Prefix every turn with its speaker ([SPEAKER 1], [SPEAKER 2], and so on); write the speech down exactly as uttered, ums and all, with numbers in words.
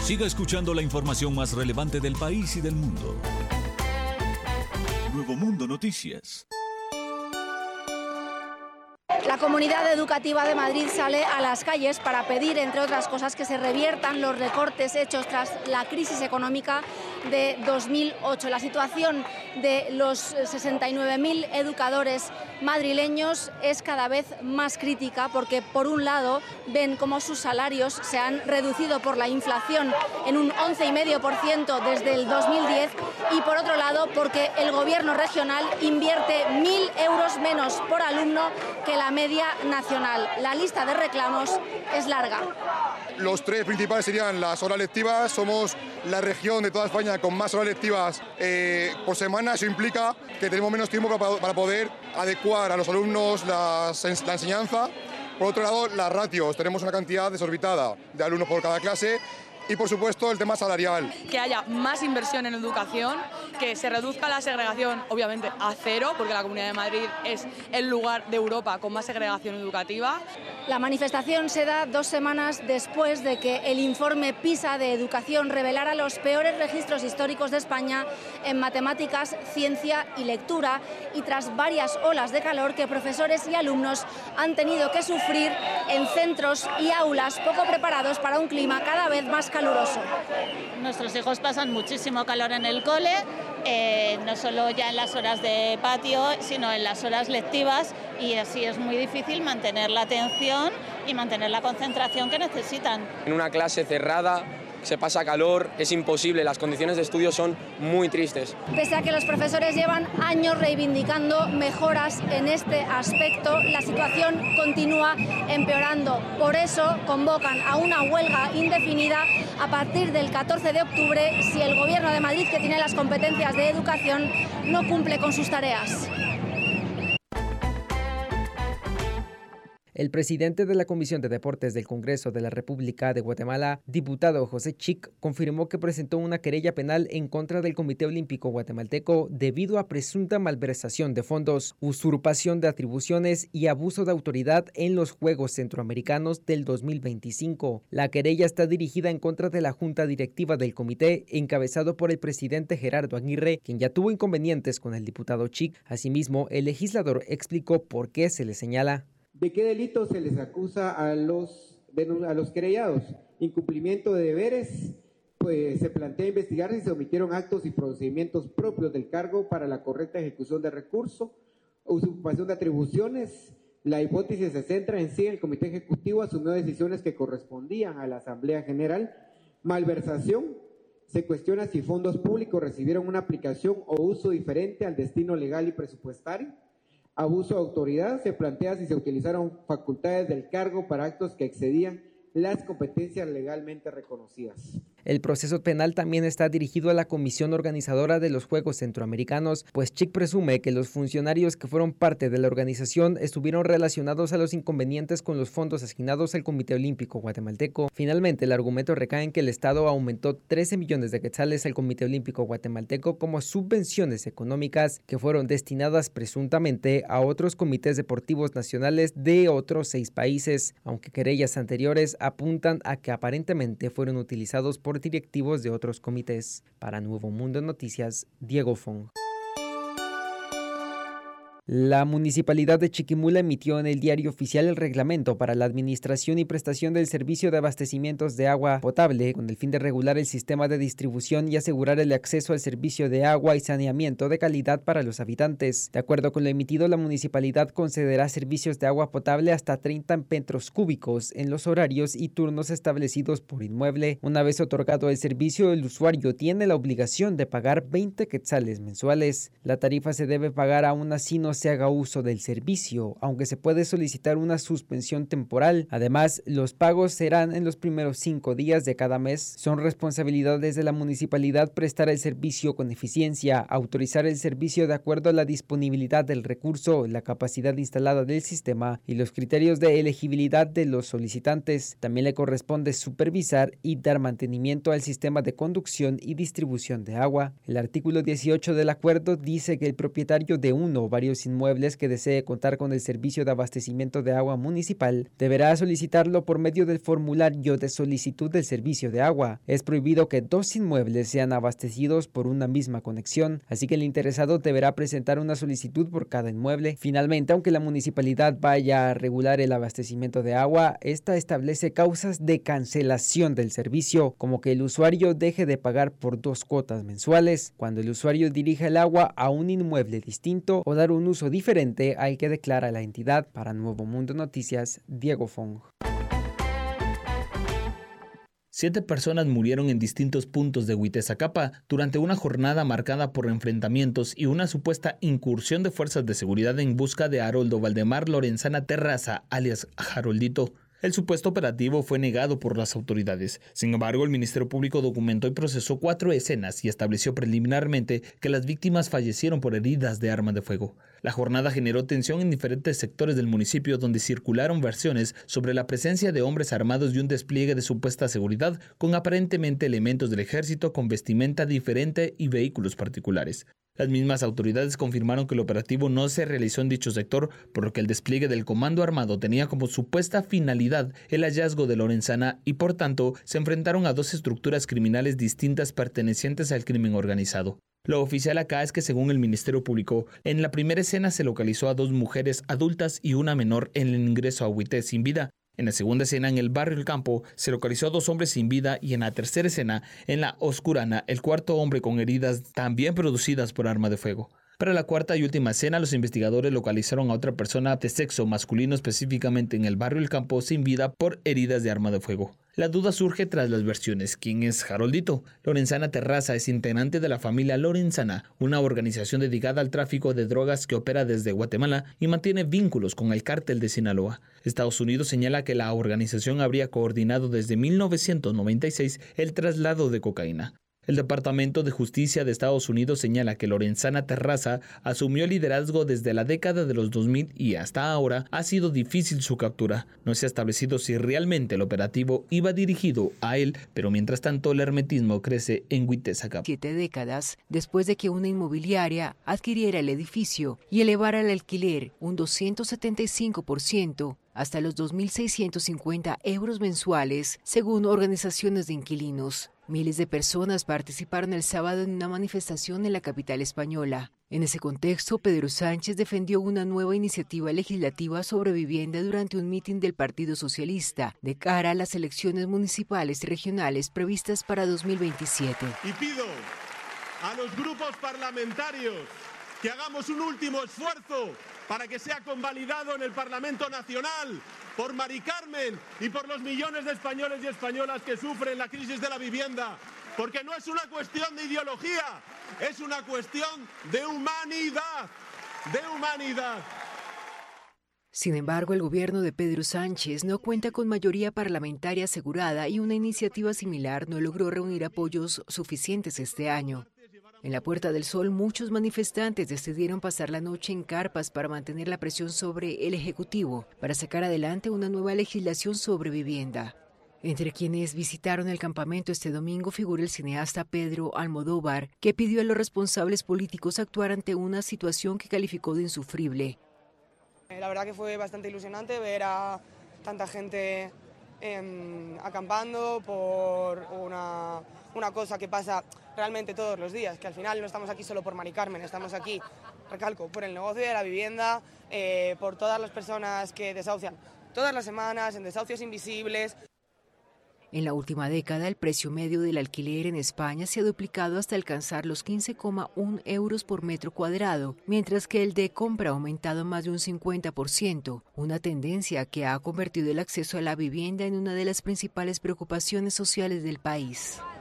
[SPEAKER 1] Siga escuchando la información más relevante del país y del mundo. Nuevo Mundo Noticias.
[SPEAKER 2] La comunidad educativa de Madrid sale a las calles para pedir, entre otras cosas, que se reviertan los recortes hechos tras la crisis económica de dos mil ocho. La situación de los sesenta y nueve mil educadores madrileños es cada vez más crítica porque, por un lado, ven cómo sus salarios se han reducido por la inflación en un once coma cinco por ciento desde el dos mil diez y, por otro lado, porque el gobierno regional invierte mil euros menos por alumno que la media nacional. La lista de reclamos es larga.
[SPEAKER 3] Los tres principales serían las horas lectivas. Somos la región de toda España con más horas lectivas eh, por semana. Eso implica que tenemos menos tiempo para, para poder adecuar a los alumnos las, la enseñanza. Por otro lado, las ratios. Tenemos una cantidad desorbitada de alumnos por cada clase. Y, por supuesto, el tema salarial.
[SPEAKER 4] Que haya más inversión en educación, que se reduzca la segregación, obviamente, a cero, porque la Comunidad de Madrid es el lugar de Europa con más segregación educativa.
[SPEAKER 2] La manifestación se da dos semanas después de que el informe PISA de educación revelara los peores registros históricos de España en matemáticas, ciencia y lectura, y tras varias olas de calor que profesores y alumnos han tenido que sufrir en centros y aulas poco preparados para un clima cada vez más caluroso.
[SPEAKER 5] Nuestros hijos pasan muchísimo calor en el cole, eh, no solo ya en las horas de patio, sino en las horas lectivas, y así es muy difícil mantener la atención y mantener la concentración que necesitan.
[SPEAKER 6] En una clase cerrada se pasa calor, es imposible, las condiciones de estudio son muy tristes.
[SPEAKER 2] Pese a que los profesores llevan años reivindicando mejoras en este aspecto, la situación continúa empeorando. Por eso convocan a una huelga indefinida a partir del catorce de octubre si el Gobierno de Madrid, que tiene las competencias de educación, no cumple con sus tareas.
[SPEAKER 7] El presidente de la Comisión de Deportes del Congreso de la República de Guatemala, diputado José Chic, confirmó que presentó una querella penal en contra del Comité Olímpico Guatemalteco debido a presunta malversación de fondos, usurpación de atribuciones y abuso de autoridad en los Juegos Centroamericanos del dos mil veinticinco. La querella está dirigida en contra de la Junta Directiva del Comité, encabezado por el presidente Gerardo Aguirre, quien ya tuvo inconvenientes con el diputado Chic. Asimismo, el legislador explicó por qué se le señala.
[SPEAKER 8] ¿De qué delito se les acusa a los, a los querellados? Incumplimiento de deberes, pues se plantea investigar si se omitieron actos y procedimientos propios del cargo para la correcta ejecución de recurso, usurpación de atribuciones. La hipótesis se centra en si el Comité Ejecutivo asumió decisiones que correspondían a la Asamblea General. Malversación, se cuestiona si fondos públicos recibieron una aplicación o uso diferente al destino legal y presupuestario. Abuso de autoridad, se plantea si se utilizaron facultades del cargo para actos que excedían las competencias legalmente reconocidas.
[SPEAKER 7] El proceso penal también está dirigido a la comisión organizadora de los Juegos Centroamericanos, pues Chic presume que los funcionarios que fueron parte de la organización estuvieron relacionados a los inconvenientes con los fondos asignados al Comité Olímpico Guatemalteco. Finalmente, el argumento recae en que el Estado aumentó trece millones de quetzales al Comité Olímpico Guatemalteco como subvenciones económicas que fueron destinadas presuntamente a otros comités deportivos nacionales de otros seis países, aunque querellas anteriores apuntan a que aparentemente fueron utilizados por directivos de otros comités. Para Nuevo Mundo Noticias, Diego Fong. La Municipalidad de Chiquimula emitió en el Diario Oficial el reglamento para la administración y prestación del servicio de abastecimientos de agua potable con el fin de regular el sistema de distribución y asegurar el acceso al servicio de agua y saneamiento de calidad para los habitantes. De acuerdo con lo emitido, la municipalidad concederá servicios de agua potable hasta treinta metros cúbicos en los horarios y turnos establecidos por inmueble. Una vez otorgado el servicio, el usuario tiene la obligación de pagar veinte quetzales mensuales. La tarifa se debe pagar aún así no se haga uso del servicio, aunque se puede solicitar una suspensión temporal. Además, los pagos serán en los primeros cinco días de cada mes. Son responsabilidades de la municipalidad prestar el servicio con eficiencia, autorizar el servicio de acuerdo a la disponibilidad del recurso, la capacidad instalada del sistema y los criterios de elegibilidad de los solicitantes. También le corresponde supervisar y dar mantenimiento al sistema de conducción y distribución de agua. El artículo dieciocho del acuerdo dice que el propietario de uno o varios inmuebles que desee contar con el servicio de abastecimiento de agua municipal deberá solicitarlo por medio del formulario de solicitud del servicio de agua. Es prohibido que dos inmuebles sean abastecidos por una misma conexión, así que el interesado deberá presentar una solicitud por cada inmueble. Finalmente, aunque la municipalidad vaya a regular el abastecimiento de agua, esta establece causas de cancelación del servicio, como que el usuario deje de pagar por dos cuotas mensuales, cuando el usuario dirija el agua a un inmueble distinto o dar un uso diferente al que declara la entidad. Para Nuevo Mundo Noticias, Diego Fong.
[SPEAKER 9] Siete personas murieron en distintos puntos de Huitezacapa durante una jornada marcada por enfrentamientos y una supuesta incursión de fuerzas de seguridad en busca de Haroldo Valdemar Lorenzana Terraza, alias Haroldito. El supuesto operativo fue negado por las autoridades. Sin embargo, el Ministerio Público documentó y procesó cuatro escenas y estableció preliminarmente que las víctimas fallecieron por heridas de arma de fuego. La jornada generó tensión en diferentes sectores del municipio, donde circularon versiones sobre la presencia de hombres armados y un despliegue de supuesta seguridad con aparentemente elementos del ejército con vestimenta diferente y vehículos particulares. Las mismas autoridades confirmaron que el operativo no se realizó en dicho sector, por lo que el despliegue del comando armado tenía como supuesta finalidad el hallazgo de Lorenzana y por tanto se enfrentaron a dos estructuras criminales distintas pertenecientes al crimen organizado. Lo oficial acá es que según el Ministerio Público, en la primera escena se localizó a dos mujeres adultas y una menor en el ingreso a Huité sin vida. En la segunda escena, en el barrio El Campo, se localizó a dos hombres sin vida y en la tercera escena, en la Oscurana, el cuarto hombre con heridas también producidas por arma de fuego. Para la cuarta y última escena, los investigadores localizaron a otra persona de sexo masculino, específicamente en el barrio El Campo, sin vida por heridas de arma de fuego. La duda surge tras las versiones. ¿Quién es Haroldito? Lorenzana Terraza es integrante de la familia Lorenzana, una organización dedicada al tráfico de drogas que opera desde Guatemala y mantiene vínculos con el cártel de Sinaloa. Estados Unidos señala que la organización habría coordinado desde mil novecientos noventa y seis el traslado de cocaína. El Departamento de Justicia de Estados Unidos señala que Lorenzana Terraza asumió el liderazgo desde la década de los dos mil y hasta ahora ha sido difícil su captura. No se ha establecido si realmente el operativo iba dirigido a él, pero mientras tanto el hermetismo crece en Huitezacapa.
[SPEAKER 10] Siete décadas después de que una inmobiliaria adquiriera el edificio y elevara el alquiler un doscientos setenta y cinco por ciento hasta los dos mil seiscientos cincuenta euros mensuales, según organizaciones de inquilinos. Miles de personas participaron el sábado en una manifestación en la capital española. En ese contexto, Pedro Sánchez defendió una nueva iniciativa legislativa sobre vivienda durante un mitin del Partido Socialista de cara a las elecciones municipales y regionales previstas para dos mil veintisiete.
[SPEAKER 11] Y pido a los grupos parlamentarios que hagamos un último esfuerzo para que sea convalidado en el Parlamento Nacional por Mari Carmen y por los millones de españoles y españolas que sufren la crisis de la vivienda, porque no es una cuestión de ideología, es una cuestión de humanidad, de humanidad.
[SPEAKER 10] Sin embargo, el gobierno de Pedro Sánchez no cuenta con mayoría parlamentaria asegurada y una iniciativa similar no logró reunir apoyos suficientes este año. En la Puerta del Sol, muchos manifestantes decidieron pasar la noche en carpas para mantener la presión sobre el Ejecutivo, para sacar adelante una nueva legislación sobre vivienda. Entre quienes visitaron el campamento este domingo figura el cineasta Pedro Almodóvar, que pidió a los responsables políticos actuar ante una situación que calificó de insufrible.
[SPEAKER 12] La verdad que fue bastante ilusionante ver a tanta gente eh, acampando por una, una cosa que pasa realmente todos los días, que al final no estamos aquí solo por Mari Carmen, estamos aquí, recalco, por el negocio de la vivienda, eh, por todas las personas que desahucian todas las semanas en desahucios invisibles.
[SPEAKER 10] En la última década, el precio medio del alquiler en España se ha duplicado hasta alcanzar los quince coma uno euros por metro cuadrado, mientras que el de compra ha aumentado más de un cincuenta por ciento, una tendencia que ha convertido el acceso a la vivienda en una de las principales preocupaciones sociales del país.